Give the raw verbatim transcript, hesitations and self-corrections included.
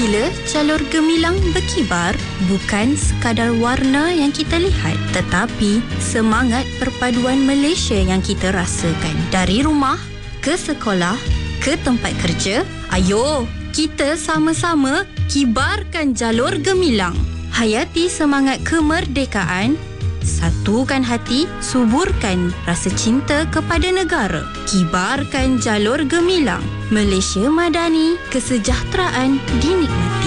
Bila jalur gemilang berkibar, bukan sekadar warna yang kita lihat, tetapi semangat perpaduan Malaysia yang kita rasakan. Dari rumah, ke sekolah, ke tempat kerja, ayo, kita sama-sama kibarkan jalur gemilang. Hayati semangat kemerdekaan, satukan hati, suburkan rasa cinta kepada negara. Kibarkan jalur gemilang. Malaysia Madani, kesejahteraan dinikmati.